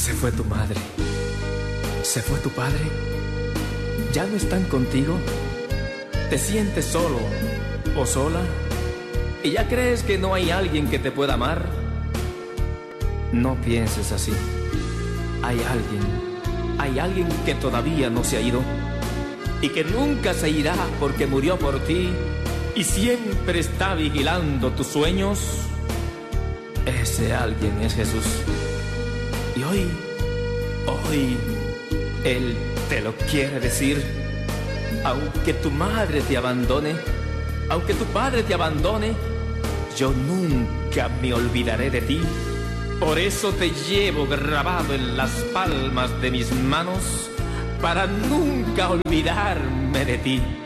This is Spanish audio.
Se fue tu madre, se fue tu padre, ya no están contigo. Te sientes solo o sola y ya crees que no hay alguien que te pueda amar. No pienses así. Hay alguien que todavía no se ha ido y que nunca se irá porque murió por ti y siempre está vigilando tus sueños. Ese alguien es Jesús. Y hoy, Él te lo quiere decir. Aunque tu madre te abandone, aunque tu padre te abandone, yo nunca me olvidaré de ti. Por eso te llevo grabado en las palmas de mis manos, para nunca olvidarme de ti.